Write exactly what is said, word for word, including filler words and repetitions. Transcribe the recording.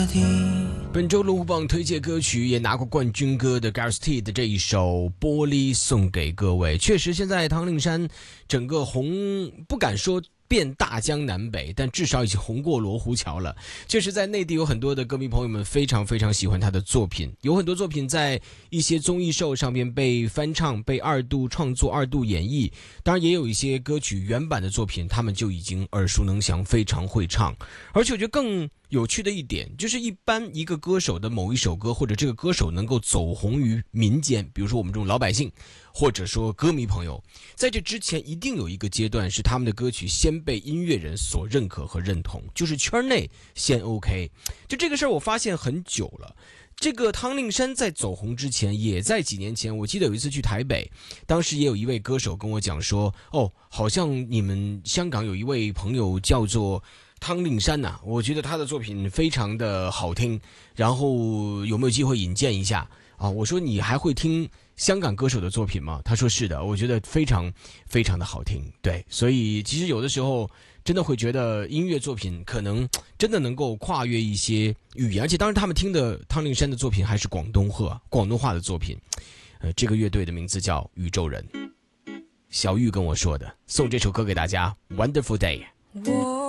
本周龙虎榜推荐歌曲也拿过冠军歌的 Gareth T 的这一首《玻璃》送给各位。确实，现在汤令山整个红，不敢说遍大江南北，但至少已经红过罗湖桥了。确实在内地有很多的歌迷朋友们非常非常喜欢他的作品，有很多作品在一些综艺秀上面被翻唱、被二度创作、二度演绎。当然也有一些歌曲原版的作品他们就已经耳熟能详，非常会唱。而且我觉得更有趣的一点就是，一般一个歌手的某一首歌，或者这个歌手能够走红于民间，比如说我们这种老百姓，或者说歌迷朋友，在这之前一定有一个阶段是他们的歌曲先被音乐人所认可和认同，就是圈内先 OK。 就这个事儿我发现很久了。这个汤令山在走红之前，也在几年前，我记得有一次去台北，当时也有一位歌手跟我讲说，哦，好像你们香港有一位朋友叫做汤令山呐、啊，我觉得他的作品非常的好听，然后有没有机会引荐一下啊？我说你还会听香港歌手的作品吗？他说是的，我觉得非常非常的好听。对，所以其实有的时候真的会觉得音乐作品可能真的能够跨越一些语言，而且当然他们听的汤令山的作品还是广东话广东话的作品。呃，这个乐队的名字叫宇宙人，小玉跟我说的，送这首歌给大家 ，Wonderful Day。